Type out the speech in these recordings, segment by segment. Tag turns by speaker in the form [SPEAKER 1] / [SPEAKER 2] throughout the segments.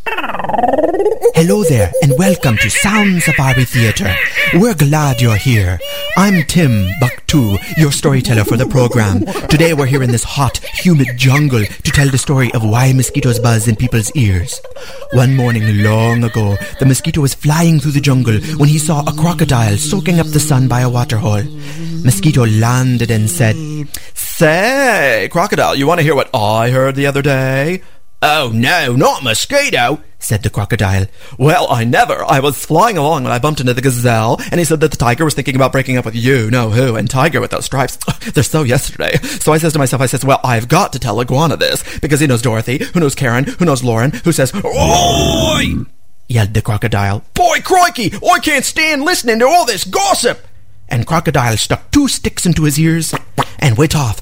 [SPEAKER 1] Hello there, and welcome to Sound Safari Theatre. We're glad you're here. I'm Tim Buck2, your storyteller for the program. Today we're here in this hot, humid jungle to tell the story of why mosquitoes buzz in people's ears. One morning long ago, the mosquito was flying through the jungle when he saw a crocodile soaking up the sun by a waterhole. Mosquito landed and said,
[SPEAKER 2] "Say, crocodile, you want to hear what I heard the other day?"
[SPEAKER 1] "Oh no, not mosquito," said the crocodile.
[SPEAKER 2] "Well, I never. I was flying along when I bumped into the gazelle, and he said that the tiger was thinking about breaking up with you, know who, and tiger with those stripes, they're so yesterday. So I says to myself, well, I've got to tell Iguana this, because he knows Dorothy, who knows Karen, who knows Lauren, who says, 'Oi!' yelled the crocodile. 'Boy, crikey, I can't stand listening to all this gossip!'
[SPEAKER 1] And Crocodile stuck 2 sticks into his ears and went off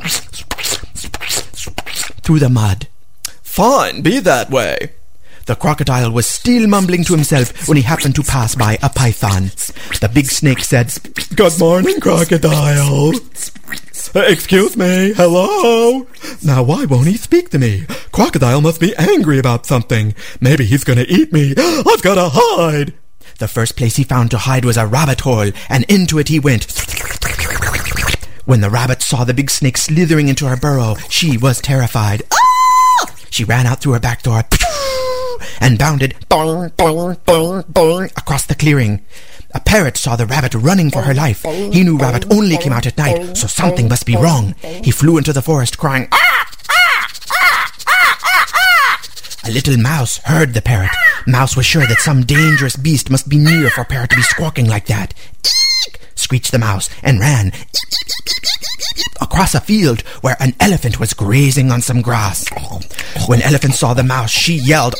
[SPEAKER 1] through the mud.
[SPEAKER 2] Fine, be that way.
[SPEAKER 1] The crocodile was still mumbling to himself when he happened to pass by a python. The big snake said,
[SPEAKER 2] "Good morning, crocodile." "Excuse me, hello?" "Now why won't he speak to me? Crocodile must be angry about something. Maybe he's going to eat me. I've got to hide."
[SPEAKER 1] The first place he found to hide was a rabbit hole, and into it he went. When the rabbit saw the big snake slithering into her burrow, she was terrified. She ran out through her back door and bounded boing, boing, boing, boing, across the clearing. A parrot saw the rabbit running for her life. He knew rabbit only came out at night, so something must be wrong. He flew into the forest crying, "Ah! Ah! Ah! Ah! Ah! Ah!" A little mouse heard the parrot. Mouse was sure that some dangerous beast must be near for parrot to be squawking like that. "Eek!" screeched the mouse and ran across a field where an elephant was grazing on some grass. When Elephant saw the mouse, she yelled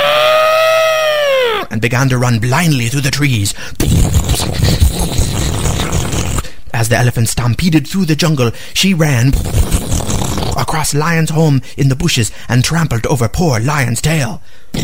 [SPEAKER 1] and began to run blindly through the trees. As the elephant stampeded through the jungle, she ran across Lion's home in the bushes and trampled over poor Lion's tail.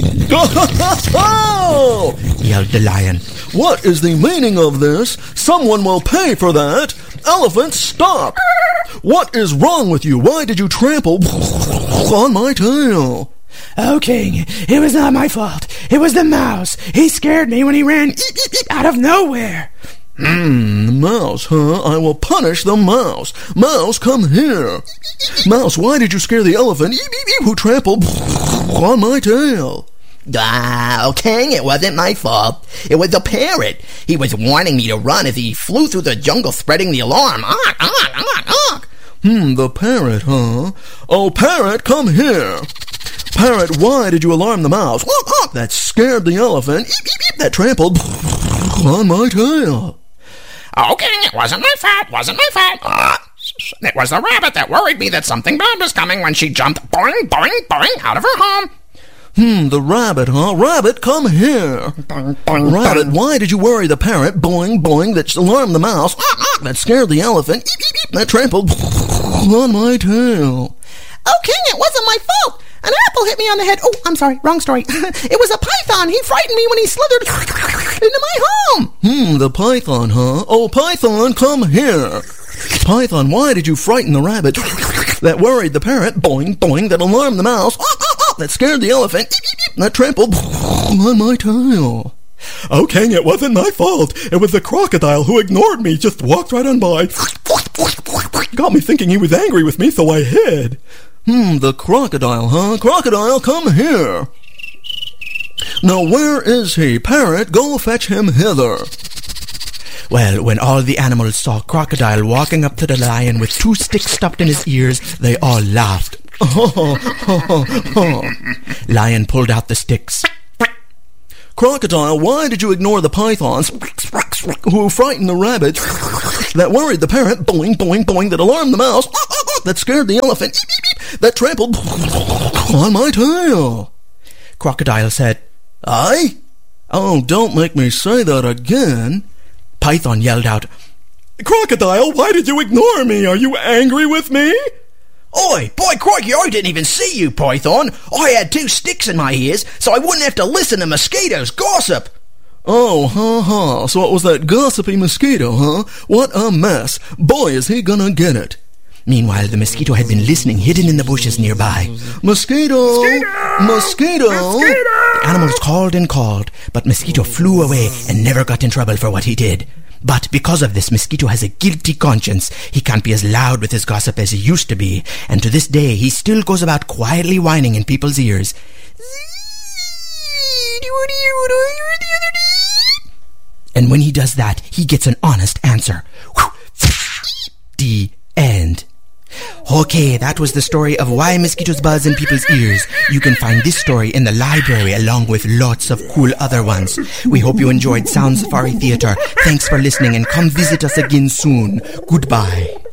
[SPEAKER 2] "Oh!"
[SPEAKER 1] yelled the lion.
[SPEAKER 2] "What is the meaning of this? Someone will pay for that. Elephant, stop! What is wrong with you? Why did you trample on my tail?"
[SPEAKER 1] "Oh, King, it was not my fault. It was the mouse. He scared me when he ran out of nowhere."
[SPEAKER 2] The mouse, huh? I will punish the mouse. Mouse, come here. Mouse, why did you scare the elephant who trampled on my tail?"
[SPEAKER 3] "Oh, King, it wasn't my fault. It was the parrot. He was warning me to run as he flew through the jungle spreading the alarm.
[SPEAKER 2] The parrot, huh? Oh, parrot, come here. Parrot, why did you alarm the mouse that scared the elephant that trampled on my tail?"
[SPEAKER 4] "Oh, King, it wasn't my fault. It was the rabbit that worried me that something bad was coming when she jumped boing, boing, boing out of her home."
[SPEAKER 2] The rabbit, huh? Rabbit, come here. Rabbit, why did you worry the parrot, boing, boing, that alarmed the mouse, that scared the elephant, that trampled on my tail?"
[SPEAKER 3] "Oh, King, it wasn't my fault. An apple hit me on the head. Oh, I'm sorry, wrong story. It was a python. He frightened me when he slithered into my home."
[SPEAKER 2] The python, huh? Oh, python, come here. Python, why did you frighten the rabbit that worried the parrot, boing, boing, that alarmed the mouse, that scared the elephant, that trampled on my tail?" "Oh, King, it wasn't my fault. It was the crocodile who ignored me, just walked right on by. Got me thinking he was angry with me, so I hid." The crocodile, huh? Crocodile, come here. Now, where is he? Parrot, go fetch him hither."
[SPEAKER 1] Well, when all the animals saw Crocodile walking up to the lion with 2 sticks stuffed in his ears, they all laughed. Lion pulled out the sticks.
[SPEAKER 2] "Crocodile, why did you ignore the pythons who frightened the rabbit, that worried the parrot, boing, boing, boing, that alarmed the mouse, that scared the elephant, that trampled on my tail?"
[SPEAKER 1] Crocodile said,
[SPEAKER 2] "I? Oh, don't make me say that again."
[SPEAKER 1] Python yelled out,
[SPEAKER 2] "Crocodile, why did you ignore me? Are you angry with me?"
[SPEAKER 3] "Oi, boy, crikey, I didn't even see you, Python. I had 2 sticks in my ears, so I wouldn't have to listen to mosquitoes gossip."
[SPEAKER 2] "Oh, so it was that gossipy mosquito, huh? What a mess. Boy, is he gonna get it."
[SPEAKER 1] Meanwhile, the mosquito had been listening, hidden in the bushes nearby.
[SPEAKER 2] Mosquito! Mosquito!
[SPEAKER 1] The animals called and called, but Mosquito flew away and never got in trouble for what he did. But because of this, Mosquito has a guilty conscience. He can't be as loud with his gossip as he used to be, and to this day he still goes about quietly whining in people's ears. And when he does that, he gets an honest answer. The end. Okay, that was the story of why mosquitoes buzz in people's ears. You can find this story in the library along with lots of cool other ones. We hope you enjoyed Sound Safari Theatre. Thanks for listening and come visit us again soon. Goodbye.